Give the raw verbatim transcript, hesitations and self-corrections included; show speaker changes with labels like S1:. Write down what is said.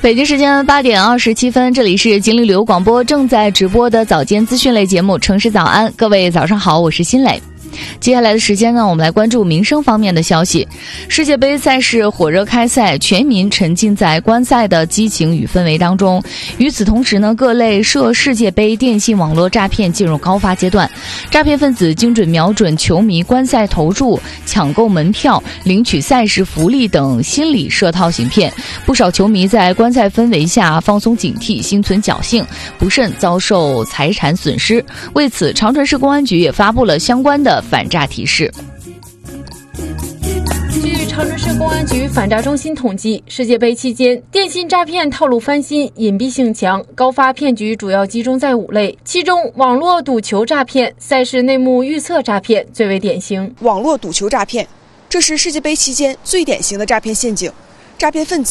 S1: 北京时间八点二十七分，这里是金陵旅游广播正在直播的早间资讯类节目《城市早安》，各位早上好，我是新磊。接下来的时间呢，我们来关注民生方面的消息。世界杯赛事火热开赛，全民沉浸在观赛的激情与氛围当中。与此同时呢，各类涉世界杯电信网络诈骗进入高发阶段，诈骗分子精准瞄准球迷观赛投注、抢购门票、领取赛事福利等心理设套行骗。不少球迷在观赛氛围下放松警惕，心存侥幸，不慎遭受财产损失。为此，长春市公安局也发布了相关的反诈提示。
S2: 据长春市公安局反诈中心统计，世界杯期间电信诈骗套路翻新，隐蔽性强，高发骗局主要集中在五类，其中网络赌球诈骗、赛事内幕预测诈骗最为典型。
S3: 网络赌球诈骗，这是世界杯期间最典型的诈骗陷阱。诈骗分子